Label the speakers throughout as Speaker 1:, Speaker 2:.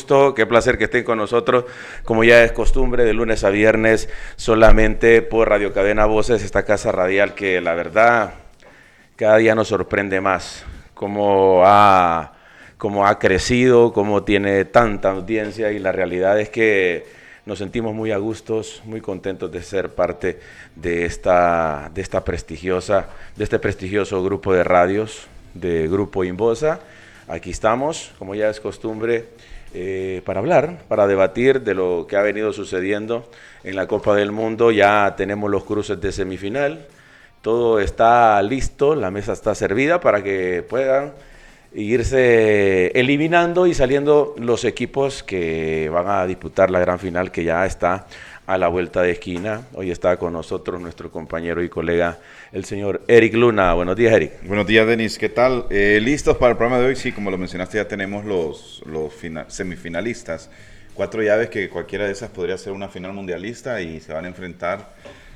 Speaker 1: gusto, qué placer que estén con nosotros, como ya es costumbre, de lunes a viernes, solamente por Radio Cadena Voces, esta casa radial que la verdad cada día nos sorprende más, cómo ha crecido, cómo tiene tanta audiencia, y la realidad es que nos sentimos muy a gustos, muy contentos de ser parte de este prestigioso grupo de radios, de Grupo Inbosa. Aquí estamos, como ya es costumbre, para hablar, para debatir de lo que ha venido sucediendo en la Copa del Mundo. Ya tenemos los cruces de semifinal, todo está listo, la mesa está servida para que puedan irse eliminando y saliendo los equipos que van a disputar la gran final, que ya está a la vuelta de esquina. Hoy está con nosotros nuestro compañero y colega, el señor Eric Luna. Buenos días, Eric.
Speaker 2: Buenos días, Denis. ¿Qué tal? ¿Listos para el programa de hoy? Sí, como lo mencionaste, ya tenemos los semifinalistas. 4 llaves que cualquiera de esas podría ser una final mundialista, y se van a enfrentar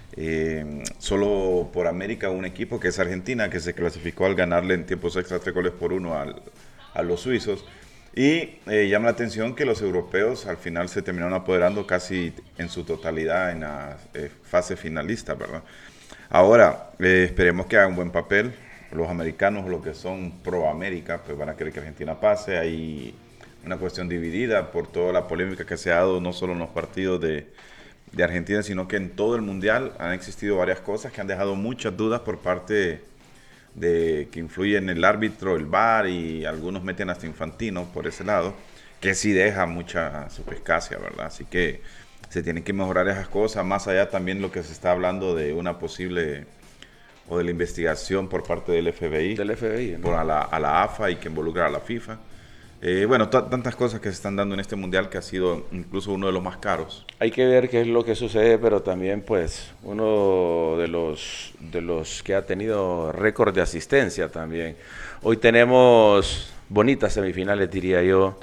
Speaker 2: solo por América un equipo, que es Argentina, que se clasificó al ganarle en tiempos extra 3-1 a los suizos. Y llama la atención que los europeos al final se terminaron apoderando casi en su totalidad en la fase finalista, ¿verdad? Ahora, esperemos que hagan un buen papel. Los americanos, los que son pro América, pues van a querer que Argentina pase. Hay una cuestión dividida por toda la polémica que se ha dado, no solo en los partidos de Argentina, sino que en todo el mundial han existido varias cosas que han dejado muchas dudas por parte de que influyen el árbitro, el VAR, y algunos meten hasta Infantino por ese lado, que sí deja mucha suspicacia, ¿verdad? Así que se tienen que mejorar esas cosas, más allá también lo que se está hablando de una posible, o de la investigación por parte del FBI, ¿no? Por a la AFA, y que involucra a la FIFA. Bueno, tantas cosas que se están dando en este mundial, que ha sido incluso uno de los más caros.
Speaker 1: Hay que ver qué es lo que sucede, pero también pues uno de los que ha tenido récord de asistencia también. Hoy tenemos bonitas semifinales, diría yo.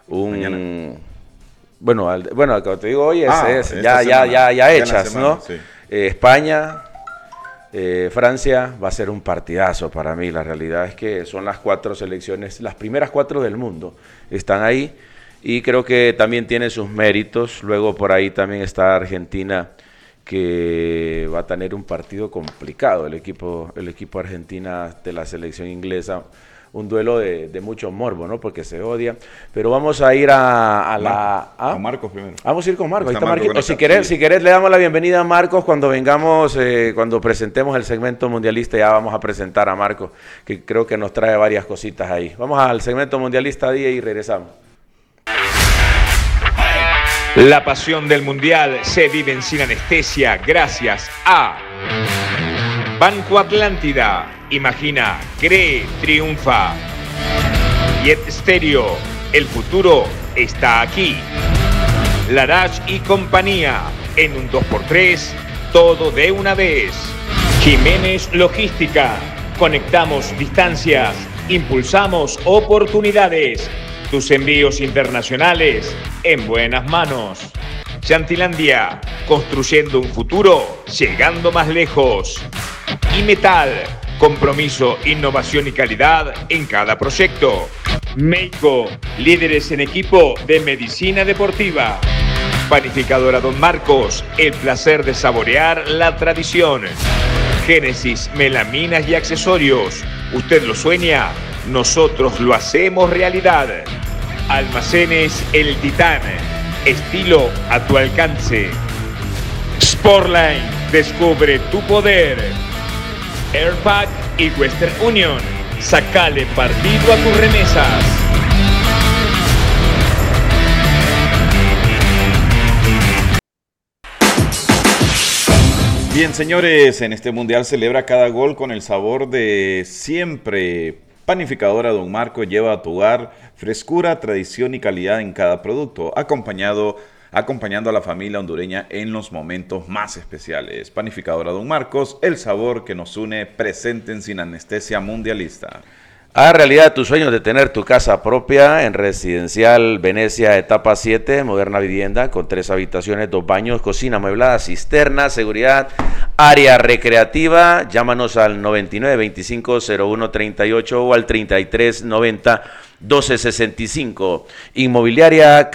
Speaker 1: Bueno, como te digo, hoy ya hechas, semana, ¿no? Sí. España, Francia, va a ser un partidazo para mí. La realidad es que son las 4 selecciones, las primeras 4 del mundo están ahí, y creo que también tiene sus méritos. Luego por ahí también está Argentina, que va a tener un partido complicado, el equipo Argentina de la selección inglesa. Un duelo de mucho morbo, ¿no? Porque se odia. Pero vamos a ir
Speaker 2: con Marcos primero.
Speaker 1: Vamos a ir con Marcos. Ahí está
Speaker 2: Marcos.
Speaker 1: O si querés, le damos la bienvenida a Marcos cuando vengamos, cuando presentemos el segmento mundialista. Ya vamos a presentar a Marcos, que creo que nos trae varias cositas ahí. Vamos al segmento mundialista, día, y regresamos.
Speaker 3: La pasión del mundial se vive sin anestesia gracias a Banco Atlántida. Imagina, cree, triunfa. Jet Stereo, el futuro está aquí. Larache y compañía, en un 2x3, todo de una vez. Jiménez Logística, conectamos distancias, impulsamos oportunidades. Tus envíos internacionales en buenas manos. Chantilandia, construyendo un futuro, llegando más lejos. Y Metal, compromiso, innovación y calidad en cada proyecto. Meiko, líderes en equipo de medicina deportiva. Panificadora Don Marcos, el placer de saborear la tradición. Génesis, melaminas y accesorios. Usted lo sueña, nosotros lo hacemos realidad. Almacenes El Titán, estilo a tu alcance. Sportline, descubre tu poder. Airpack y Western Union, sacale partido a tus remesas.
Speaker 2: Bien, señores, en este mundial celebra cada gol con el sabor de siempre. Panificadora Don Marco lleva a tu hogar frescura, tradición y calidad en cada producto, acompañando a la familia hondureña en los momentos más especiales. Panificadora Don Marcos, el sabor que nos une, presente en Sin Anestesia Mundialista.
Speaker 1: Haz realidad tus sueños de tener tu casa propia en Residencial Venecia, etapa 7, moderna vivienda con 3 habitaciones, 2 baños, cocina amueblada, cisterna, seguridad, área recreativa. Llámanos al 9925-0138 o al 3390-1265. Inmobiliaria